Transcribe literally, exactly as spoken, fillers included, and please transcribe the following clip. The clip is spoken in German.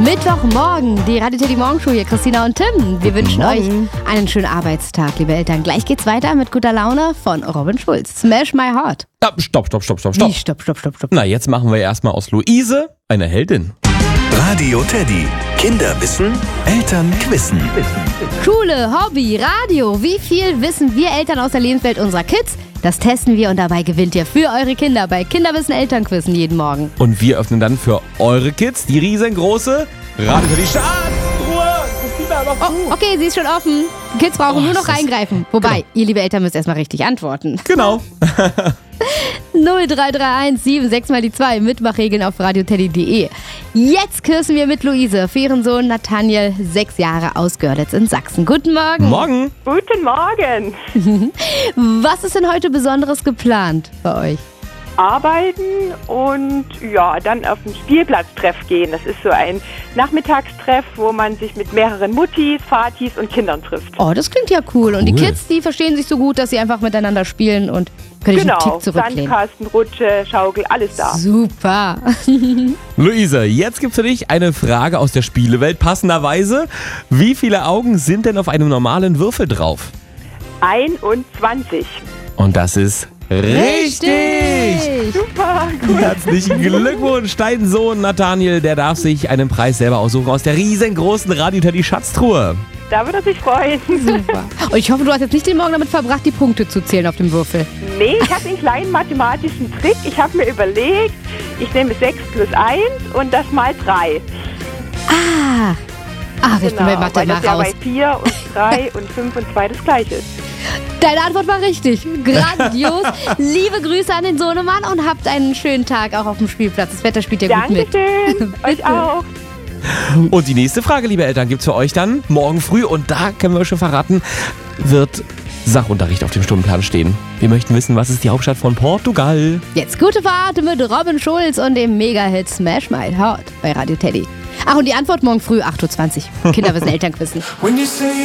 Mittwochmorgen, die Radio Teddy Morgenshow hier, Christina und Tim. Wir wünschen Morgen. euch einen schönen Arbeitstag, liebe Eltern. Gleich geht's weiter mit guter Laune von Robin Schulz. Smash my heart. Stopp, stopp, stopp, stopp, stopp, stopp. Wie? Stopp, stopp, stopp, stopp. Na, jetzt machen wir erstmal aus Luise eine Heldin. Radio Teddy. Kinder wissen, Eltern quissen. Schule, Hobby, Radio. Wie viel wissen wir Eltern aus der Lebenswelt unserer Kids? Das testen wir und dabei gewinnt ihr für eure Kinder bei Kinderwissen Elternquissen jeden Morgen. Und wir öffnen dann für eure Kids die riesengroße Radio Teddy Schatztruhe. Christina, mach zu. Oh, okay, sie ist schon offen. Die Kids brauchen Oh, nur noch ist das- reingreifen. Wobei, ihr liebe Eltern müsst erstmal richtig antworten. Genau. null drei drei eins sieben sechs mal die zwei. Mitmachregeln auf radioteddy punkt de. Jetzt küssen wir mit Luise für ihren Sohn Nathaniel, sechs Jahre, aus Görlitz in Sachsen. Guten Morgen. Morgen. Guten Morgen. Was ist denn heute Besonderes geplant bei euch? Arbeiten und ja, dann auf den Spielplatztreff gehen. Das ist so ein Nachmittagstreff, wo man sich mit mehreren Muttis, Vatis und Kindern trifft. Oh, das klingt ja cool. Und die Cool. Kids, die verstehen sich so gut, dass sie einfach miteinander spielen und können sich einen Genau, Tick zurücklehnen. Sandkasten, Rutsche, Schaukel, alles da. Super. Luise, jetzt gibt's für dich eine Frage aus der Spielewelt. Passenderweise, wie viele Augen sind denn auf einem normalen Würfel drauf? einundzwanzig. Und das ist richtig. Super, cool. Herzlichen Glückwunsch, dein Sohn Nathaniel, der darf sich einen Preis selber aussuchen aus der riesengroßen Radio Teddy Schatztruhe. Da würde er sich freuen. Super. Und ich hoffe, du hast jetzt nicht den Morgen damit verbracht, die Punkte zu zählen auf dem Würfel. Nee, ich habe einen kleinen mathematischen Trick. Ich habe mir überlegt, ich nehme sechs plus eins und das mal drei. Ah. Ach, ich bin bei Mathe weil mal das ja raus. bei vier und drei und fünf und zwei das gleiche ist. Deine Antwort war richtig. Grandios. Liebe Grüße an den Sohnemann und habt einen schönen Tag auch auf dem Spielplatz. Das Wetter spielt ja gut mit. Dankeschön. Euch Bitte. auch. Und die nächste Frage, liebe Eltern, gibt's für euch dann morgen früh. Und da können wir schon verraten, wird Sachunterricht auf dem Stundenplan stehen. Wir möchten wissen, was ist die Hauptstadt von Portugal? Jetzt gute Fahrt mit Robin Schulz und dem Mega-Hit Smash My Heart bei Radio Teddy. Ach, und die Antwort morgen früh acht Uhr zwanzig. Kinderwissen Elternquissen.